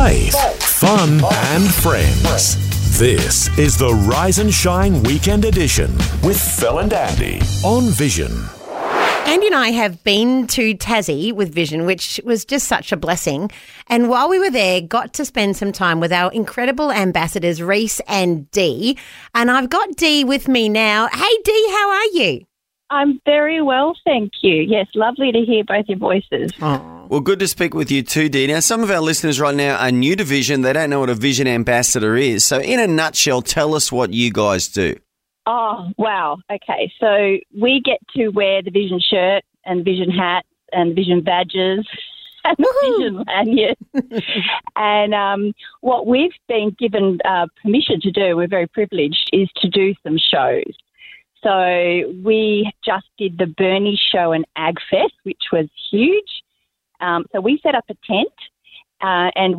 faith, fun and friends. This is the Rise and Shine Weekend Edition with Phil and Andy on Vision. Andy and I have been to Tassie with Vision, which was just such a blessing. And while we were there, got to spend some time with our incredible ambassadors, Reese and Dee. And I've got Dee with me now. Hey, Dee, how are you? I'm very well, thank you. Yes, lovely to hear both your voices. Oh. Well, good to speak with you too, Dee. Now, some of our listeners right now are new to Vision. They don't know what a Vision ambassador is. So in a nutshell, tell us what you guys do. Oh, wow. Okay, so we get to wear the Vision shirt and Vision hats and Vision badges and the Vision lanyards. And what we've been given permission to do, we're very privileged, is to do some shows. So we just did the Burnie Show and Ag Fest, which was huge. So we set up a tent and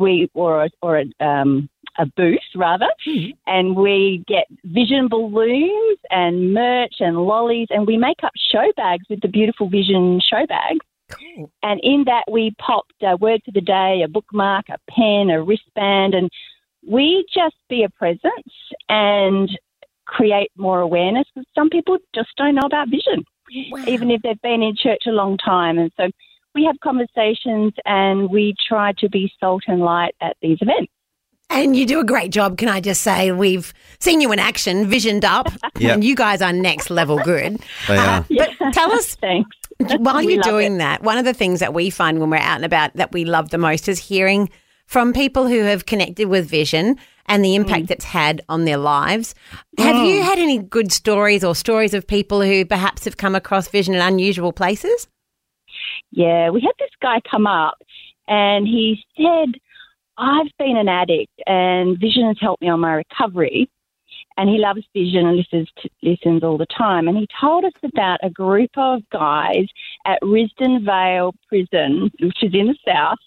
a booth rather, and we get Vision balloons and merch and lollies, and we make up show bags with the beautiful Vision show bags. Cool. And in that we popped words of the day, a bookmark, a pen, a wristband, and we just be a presence and create more awareness, because some people just don't know about Vision, even if they've been in church a long time. And so we have conversations and we try to be salt and light at these events. And you do a great job, can I just say. We've seen you in action, visioned up, and you guys are next level good. They are. But tell us, Thanks. while We you're love doing it. that, one of the things that we find when we're out and about that we love the most is hearing from people who have connected with Vision and the impact it's had on their lives. Have you had any good stories or stories of people who perhaps have come across Vision in unusual places? Yeah, we had this guy come up and he said, I've been an addict and Vision has helped me on my recovery. And he loves Vision and listens all the time. And he told us about a group of guys at Risdon Vale Prison, which is in the south,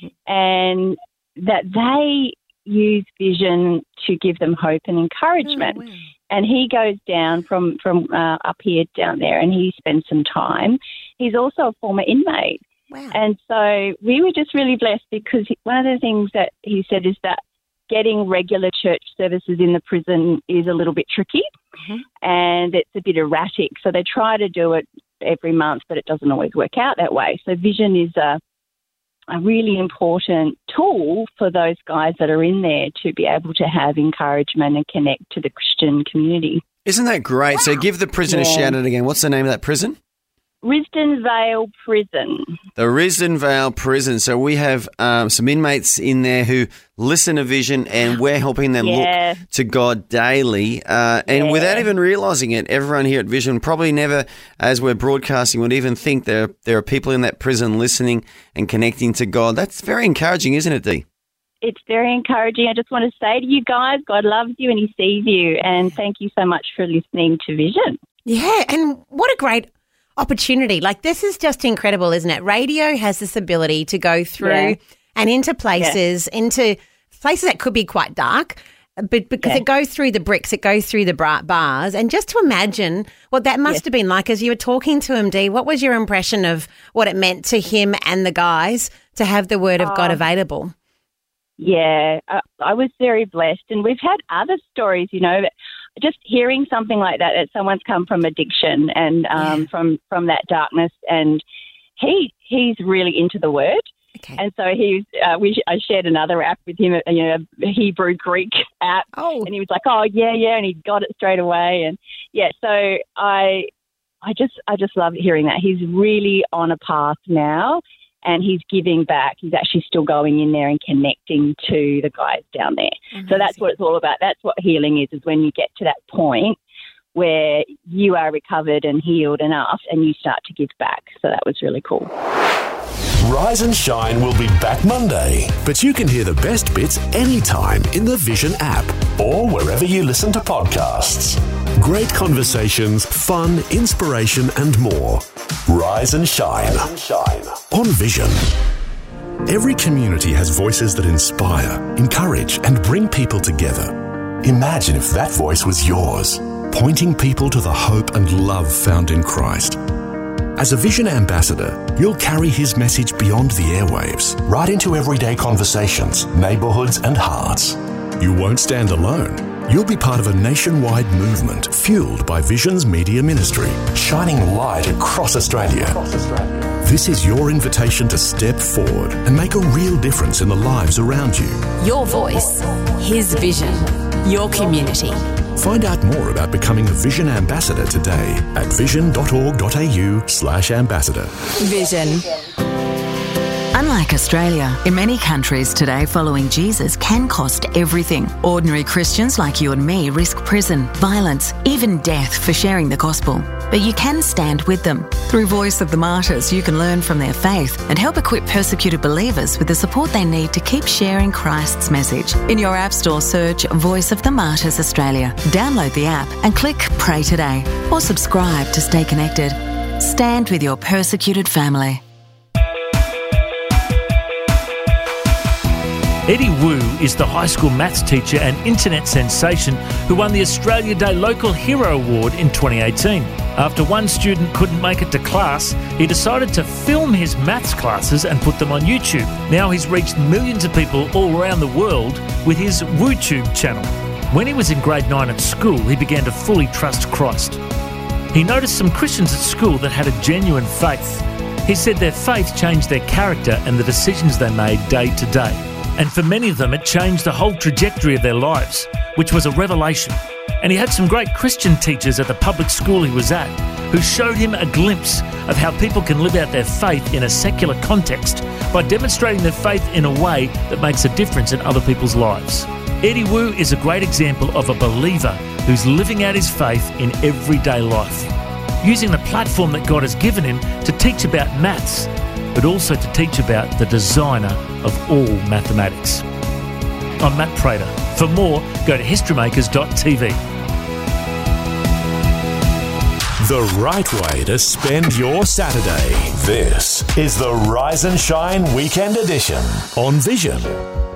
and that they use Vision to give them hope and encouragement. Oh, wow. And he goes down from up here down there and he spends some time. He's also a former inmate. Wow. And so we were just really blessed, because one of the things that he said is that getting regular church services in the prison is a little bit tricky and it's a bit erratic. So they try to do it every month, but it doesn't always work out that way. So Vision is a really important tool for those guys that are in there to be able to have encouragement and connect to the Christian community. Isn't that great? So give the prison a shout out again. What's the name of that prison? Risdon Vale Prison. The Risdon Vale Prison. So we have some inmates in there who listen to Vision, and we're helping them look to God daily. And without even realising it, everyone here at Vision probably never, as we're broadcasting, would even think there are people in that prison listening and connecting to God. That's very encouraging, isn't it, Dee? It's very encouraging. I just want to say to you guys, God loves you and he sees you. And thank you so much for listening to Vision. Yeah, and what a great opportunity. Like, this is just incredible, isn't it? Radio has this ability to go through and into places that could be quite dark, but because it goes through the bricks, it goes through the bars. And just to imagine what that must have been like as you were talking to him, Dee, what was your impression of what it meant to him and the guys to have the Word of God available? Yeah, I was very blessed. And we've had other stories, just hearing something like that someone's come from addiction and from that darkness, and he's really into the Word. Okay. And so I shared another app with him, a Hebrew Greek app, and he was like, "Oh yeah," and he got it straight away, and so I just love hearing that. He's really on a path now, and he's giving back. He's actually still going in there and connecting to the guys down there. Amazing. So that's what it's all about. That's what healing is when you get to that point where you are recovered and healed enough and you start to give back. So that was really cool. Rise and Shine will be back Monday, but you can hear the best bits anytime in the Vision app or wherever you listen to podcasts. Great conversations, fun, inspiration and more. Rise and Shine on Vision. Every community has voices that inspire, encourage and bring people together. Imagine if that voice was yours, pointing people to the hope and love found in Christ. As a Vision Ambassador, you'll carry his message beyond the airwaves, right into everyday conversations, neighbourhoods and hearts. You won't stand alone. You'll be part of a nationwide movement fueled by Vision's media ministry, shining light across Australia. This is your invitation to step forward and make a real difference in the lives around you. Your voice, his vision, your community. Find out more about becoming a Vision Ambassador today at vision.org.au/ambassador. Vision. Unlike Australia, in many countries today, following Jesus can cost everything. Ordinary Christians like you and me risk prison, violence, even death for sharing the gospel. But you can stand with them. Through Voice of the Martyrs, you can learn from their faith and help equip persecuted believers with the support they need to keep sharing Christ's message. In your App Store, search Voice of the Martyrs Australia. Download the app and click Pray Today or subscribe to stay connected. Stand with your persecuted family. Eddie Wu is the high school maths teacher and internet sensation who won the Australia Day Local Hero Award in 2018. After one student couldn't make it to class, he decided to film his maths classes and put them on YouTube. Now he's reached millions of people all around the world with his WuTube channel. When he was in grade 9 at school, he began to fully trust Christ. He noticed some Christians at school that had a genuine faith. He said their faith changed their character and the decisions they made day to day. And for many of them, it changed the whole trajectory of their lives, which was a revelation. And he had some great Christian teachers at the public school he was at who showed him a glimpse of how people can live out their faith in a secular context by demonstrating their faith in a way that makes a difference in other people's lives. Eddie Wu is a great example of a believer who's living out his faith in everyday life, using the platform that God has given him to teach about maths, but also to teach about the designer of all mathematics. I'm Matt Prater. For more, go to historymakers.tv. The right way to spend your Saturday. This is the Rise and Shine Weekend Edition on Vision.